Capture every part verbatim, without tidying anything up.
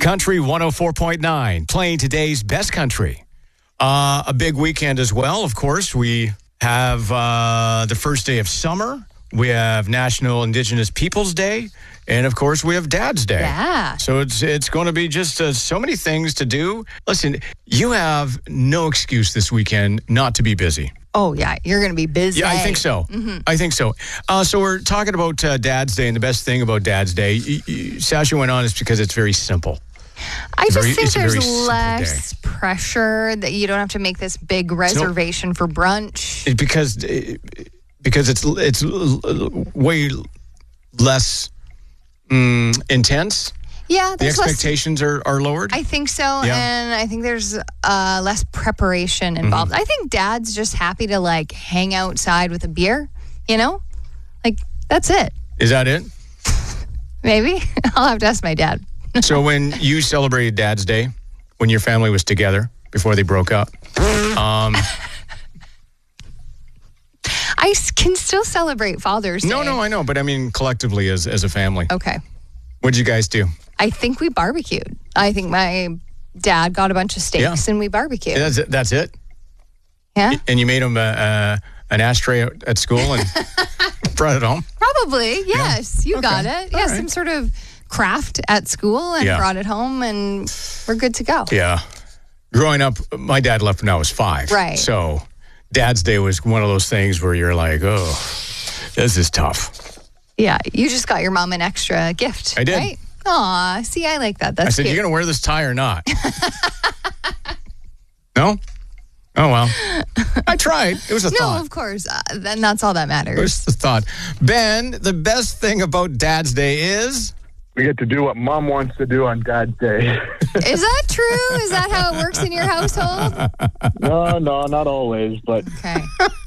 Country one oh four point nine, playing today's best country. Uh, a big weekend as well, of course. We have uh, the first day of summer. We have National Indigenous Peoples Day. And, of course, we have Dad's Day. Yeah. So it's it's going to be just uh, so many things to do. Listen, you have no excuse this weekend not to be busy. Oh, yeah. You're going to be busy. Yeah, I think so. Mm-hmm. I think so. Uh, so we're talking about uh, Dad's Day, and the best thing about Dad's Day, y- y- Sasha went on, is because it's very simple. I just Very- think it's a very there's simple less pressure that you don't have to make this big reservation for brunch. It- because because it's it's way less mm, intense. Yeah, The there's less. expectations are, are lowered. I think so, Yeah. and I think there's uh, less preparation involved. Mm-hmm. I think Dad's just happy to like hang outside with a beer, you know, like that's it. Is that it? Maybe I'll have to ask my dad. So when you celebrated Dad's Day, when your family was together before they broke up, um, I s- can still celebrate Father's Day. no, no, I know, but I mean collectively as as a family, Okay, what did you guys do? I think we barbecued. I think my dad got a bunch of steaks Yeah. and we barbecued. That's it. That's it. Yeah, And you made them uh, uh, an ashtray at, at school and brought it home. probably. Yes, you got Okay. it. All Yeah, right. some sort of craft at school and Yeah. brought it home, and we're good to go. Yeah. Growing up, my dad left when I was five. Right. So Dad's Day was one of those things where you're like, oh, this is tough. Yeah, you just got your mom an extra gift. I did. Right? Aw, see, I like that. That's I said, cute. you going to wear this tie or not? No? Oh, well. I tried. It was a no, thought. of course. Uh, then that's all that It matters. was the thought. Ben, the best thing about Dad's Day is... We get to do what Mom wants to do on Dad's Day. Is that true? Is that how it works in your household? no, no, not always, but Okay.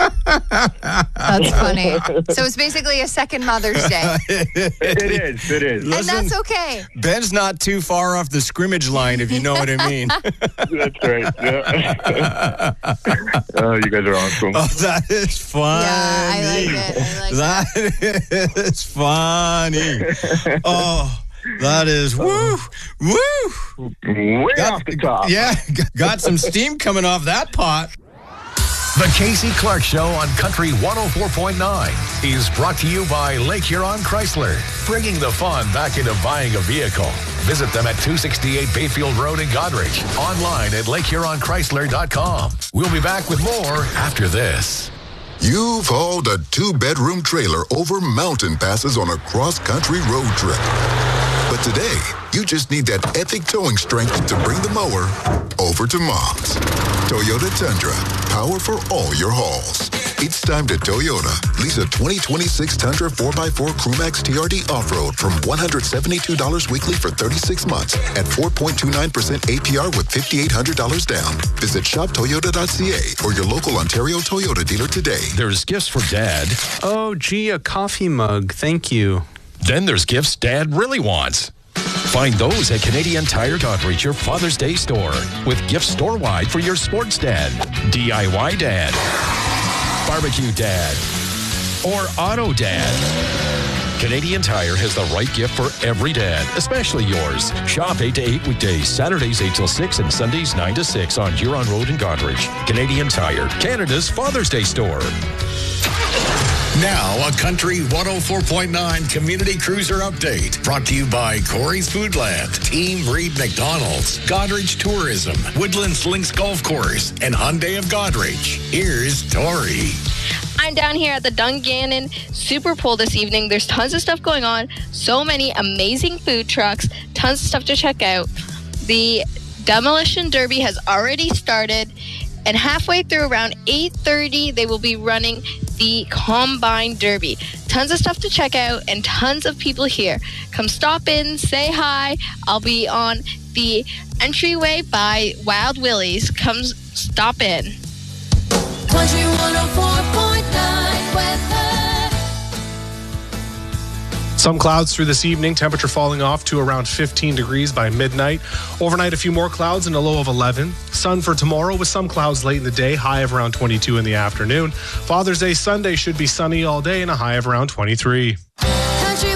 That's funny. So it's basically a second Mother's Day. it is. It is. And that's okay. Ben's not too far off the scrimmage line, if you know what I mean. That's right. Yeah. oh, you guys are awesome. Oh, that is funny. Yeah, I like it. I like that is funny. Oh, that is woo, woo. Way Got- off the top. Yeah, got some steam coming off that pot. The Casey Clark Show on Country one oh four point nine is brought to you by Lake Huron Chrysler, bringing the fun back into buying a vehicle. Visit them at two sixty-eight Bayfield Road in Godrich, online at lake huron chrysler dot com. We'll be back with more after this. You've hauled a two-bedroom trailer over mountain passes on a cross-country road trip. But today, you just need that epic towing strength to bring the mower over to Mom's. Toyota Tundra, power for all your hauls. It's time to Toyota. Lease a twenty twenty-six Tundra four by four Crewmax T R D Off-Road from one hundred seventy-two dollars weekly for thirty-six months at four point two nine percent A P R with five thousand eight hundred dollars down. Visit shop toyota dot c a or your local Ontario Toyota dealer today. There's gifts for Dad. Oh, gee, a coffee mug. Thank you. Then there's gifts Dad really wants. Find those at Canadian Tire Godrich, your Father's Day store, with gifts store-wide for your sports dad, D I Y dad, barbecue dad, or auto dad. Canadian Tire has the right gift for every dad, especially yours. Shop eight to eight weekdays, Saturdays eight till six, and Sundays nine to six on Huron Road in Godrich. Canadian Tire, Canada's Father's Day store. Now, a Country one oh four point nine Community Cruiser Update. Brought to you by Corey's Foodland, Team Reed McDonald's, Godrich Tourism, Woodlands Links Golf Course, and Hyundai of Godrich. Here's Tori. I'm down here at the Dungannon Super Bowl this evening. There's tons of stuff going on. So many amazing food trucks. Tons of stuff to check out. The Demolition Derby has already started. And halfway through, around eight thirty, they will be running the Combine Derby. Tons of stuff to check out and tons of people here. Come stop in, say hi. I'll be on the entryway by Wild Willie's. Come stop in. Country one oh four point nine weather. Some clouds through this evening, temperature falling off to around fifteen degrees by midnight. Overnight, a few more clouds and a low of eleven. Sun for tomorrow with some clouds late in the day, high of around twenty-two in the afternoon. Father's Day Sunday should be sunny all day and a high of around twenty-three.